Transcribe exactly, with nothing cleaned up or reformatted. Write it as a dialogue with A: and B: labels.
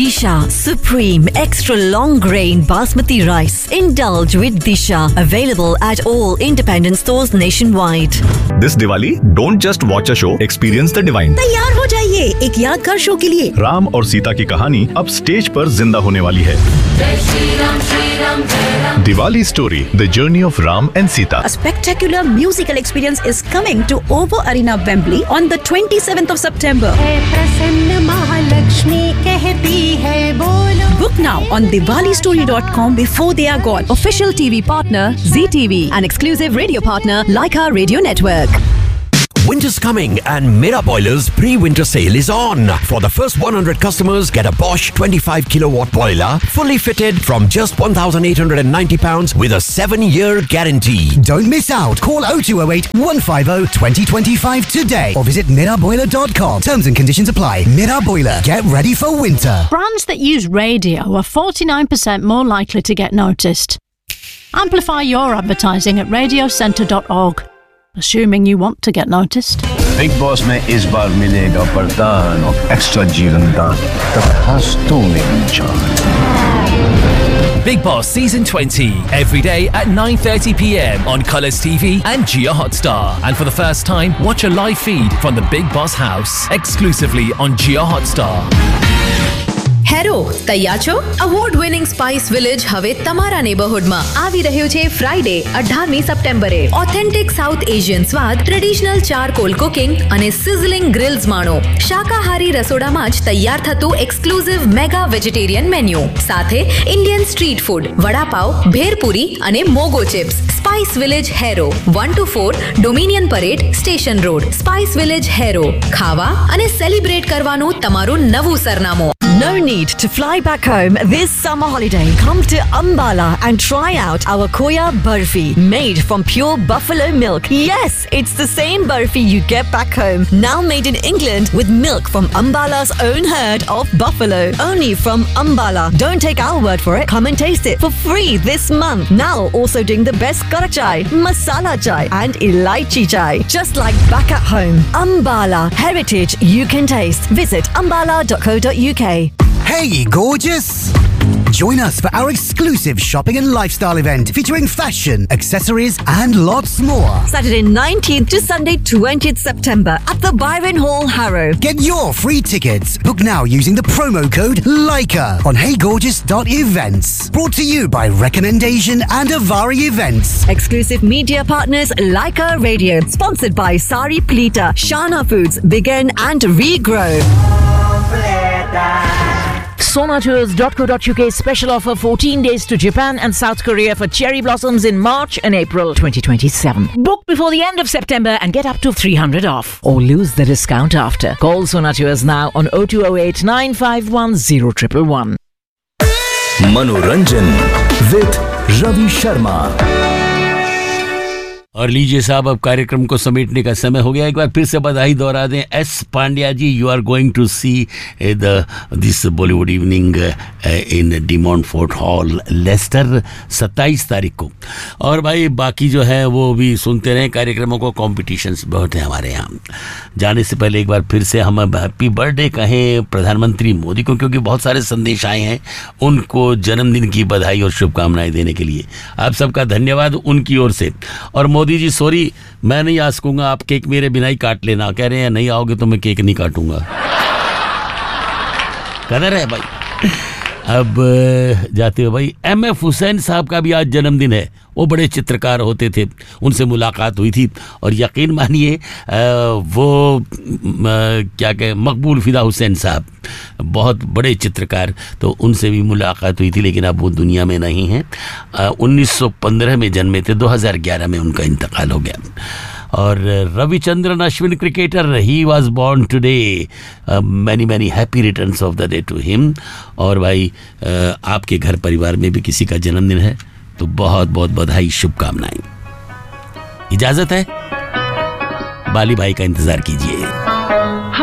A: Disha Supreme Extra Long Grain Basmati Rice. Indulge with Disha. Available at all independent stores nationwide.
B: This Diwali, don't just watch a show, experience the divine.
A: तैयार हो जाइए एक यादगार show के लिए।
B: राम और सीता की कहानी अब स्टेज पर जिंदा होने वाली है। Diwali story, the journey of Ram and Sita.
C: A spectacular musical experience is coming to Ovo Arena, Wembley on the twenty-seventh of September. Book now on Diwali story dot com before they are gone.
A: Official T V partner Z T V and exclusive radio partner Leica Radio Network.
D: Winter's coming and Mera Boiler's pre-winter sale is on. For the first one hundred customers, get a Bosch twenty-five kilowatt boiler fully fitted from just one thousand eight hundred ninety pounds with a seven year guarantee.
E: Don't miss out. Call oh two oh eight, one five oh, two oh two five today or visit mira boiler dot com. Terms and conditions apply. Mira Boiler. Get ready for winter.
F: Brands that use radio are forty-nine percent more likely to get noticed. Amplify your advertising at radio centre dot org. Assuming you want to get noticed.
G: Big Boss में इस बार मिलेगा वरदान और extra जीवन दान तब तू मेरी जान.
H: Big Boss Season twenty, every day at nine thirty p m on Colours T V and Jio Hotstar. And for the first time, watch a live feed from the Big Boss house, exclusively on Jio Hotstar.
I: હેરો તૈયાર છો? Award winning spice village હવે તમારા નેબરહુડમાં આવી રહ્યો છે Friday અઢારમી સપ્ટેમ્બરે. Authentic south Asian સ્વાદ, ટ્રેડિશનલ ચારકોલ કુકિંગ અને સિઝલિંગ ગ્રિલ્સ માણો. શાકાહારી રસોડામાં જ તૈયાર થતું એક્સક્લુઝિવ મેગા વેજીટેરિયન મેન્યુ સાથે ઇન્ડિયન સ્ટ્રીટ ફૂડ, વડાપાવ, ભેરપુરી અને મોગો chips. Spice village હેરો, one two four dominion parade, station road. Spice village હેરો, ખાવા અને સેલિબ્રેટ કરવાનું તમારું નવું સરનામું.
A: No need to fly back home this summer holiday. Come to Ambala and try out our Khoya Barfi, made from pure buffalo milk. Yes, it's the same barfi you get back home, now made in England with milk from Ambala's own herd of buffalo. Only from Ambala. Don't take our word for it. Come and taste it for free this month. Now also doing the best karak chai, masala chai and elaichi chai. Just like back at home. Ambala, heritage you can taste. Visit ambala dot co dot u k.
E: Hey, gorgeous! Join us for our exclusive shopping and lifestyle event featuring fashion, accessories and lots more.
A: Saturday nineteenth to Sunday twentieth September at the Byron Hall, Harrow.
E: Get your free tickets. Book now using the promo code LAICA on hey gorgeous dot events. Brought to you by Recommendation and Avari Events.
A: Exclusive media partners Leica Radio. Sponsored by Sari Plita, Shana Foods, Begin and Regrow.
J: Sonatours dot co dot u k special offer fourteen days to Japan and South Korea for cherry blossoms in March and April twenty twenty-seven. Book before the end of September and get up to three hundred off or lose the discount after. Call Sonatours now on oh two oh eight, nine five one, oh one one one.
D: Manoranjan with Ravi Sharma.
K: और लीजिए साहब, अब कार्यक्रम को समेटने का समय हो गया. एक बार फिर से बधाई दोहरा दें. S Pandya ji, you are going to see the this Bollywood evening in D मॉन्टफोर्ट hall, Lester, सत्ताईस तारीख को. और भाई बाकी जो है वो भी सुनते रहें कार्यक्रमों को. कॉम्पिटिशन्स बहुत हैं हमारे यहाँ. जाने से पहले एक बार फिर से हम हैप्पी बर्थडे कहें प्रधानमंत्री मोदी को, क्योंकि बहुत सारे संदेश आए हैं उनको जन्मदिन की बधाई और शुभकामनाएं देने के लिए. आप सबका धन्यवाद उनकी ओर से. और मोदी जी सॉरी, मैं नहीं आ सकूंगा, आप केक मेरे बिना ही काट लेना. कह रहे हैं नहीं आओगे तो मैं केक नहीं काटूंगा. कदर है भाई. अब जाते हो भाई. एम एफ हुसैन साहब का भी आज जन्मदिन है. वो बड़े चित्रकार होते थे, उनसे मुलाकात हुई थी और यकीन मानिए वो क्या कहें मकबूल फिदा हुसैन साहब बहुत बड़े चित्रकार, तो उनसे भी मुलाकात हुई थी, लेकिन अब वो दुनिया में नहीं हैं. उन्नीस सौ पंद्रह में जन्मे थे, दो हज़ार ग्यारह में उनका इंतकाल हो गया. और Ravichandran Ashwin cricketer, he was born today. Many many happy returns of the day to him. और भाई uh, आपके घर परिवार में भी किसी का जन्मदिन है तो बहुत बहुत बधाई, शुभकामनाएं. इजाजत है, बाली भाई का इंतजार कीजिए.